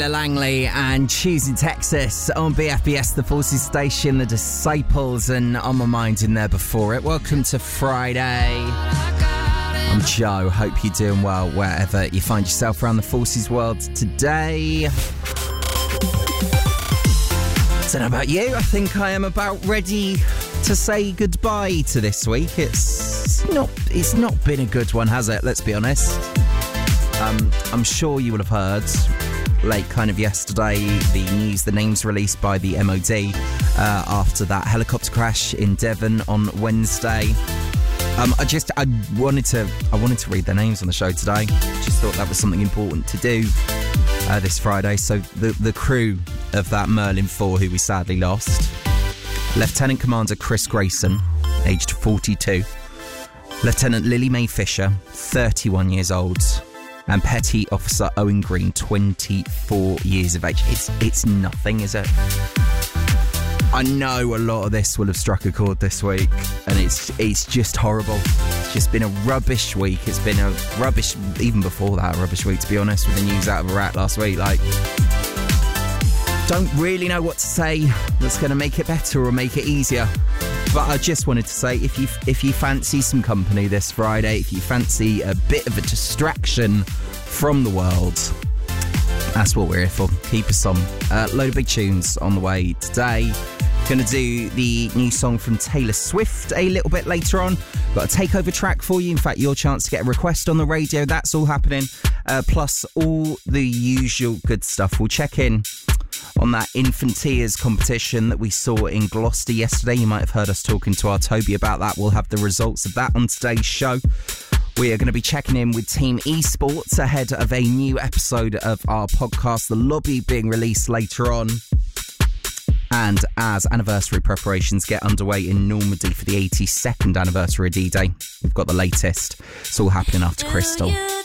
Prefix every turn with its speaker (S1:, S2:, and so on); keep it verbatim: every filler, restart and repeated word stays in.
S1: Tyler Langley and Choosing Texas on B F B S, the Forces Station, the Disciples, and On My Mind in there before it. Welcome to Friday. I'm Joe. Hope you're doing well wherever you find yourself around the Forces world today. Don't know about you. I think I am about ready to say goodbye to this week. It's not. It's not been a good one, has it? Let's be honest. Um, I'm sure you will have heard, late kind of yesterday, the news, the names released by the M O D uh, after that helicopter crash in Devon on Wednesday. Um, I just, I wanted to, I wanted to read their names on the show today. Just thought that was something important to do uh, this Friday. So the the crew of that Merlin four, who we sadly lost: Lieutenant Commander Chris Grayson, aged forty-two; Lieutenant Lily Mae Fisher, thirty-one years old; and Petty Officer Owen Green, twenty-four years of age. It's it's nothing, is it? I know a lot of this will have struck a chord this week, and it's it's just horrible. It's just been a rubbish week. It's been a rubbish, even before that, a rubbish week, to be honest, with the news out of Iraq last week. Like, don't really know what to say that's going to make it better or make it easier. But I just wanted to say, if you if you fancy some company this Friday, if you fancy a bit of a distraction from the world, that's what we're here for. Keep us on. A uh, load of big tunes on the way today. Going to do the new song from Taylor Swift a little bit later on. Got a takeover track for you. In fact, your chance to get a request on the radio. That's all happening. Uh, plus all the usual good stuff. We'll check in on that Infantiers competition that we saw in Gloucester yesterday. You might have heard us talking to our Toby about that. We'll have the results of that on today's show. We are going to be checking in with Team Esports ahead of a new episode of our podcast, The Lobby, being released later on. And as anniversary preparations get underway in Normandy for the eighty-second anniversary of D-Day, we've got the latest. It's all happening after Crystal.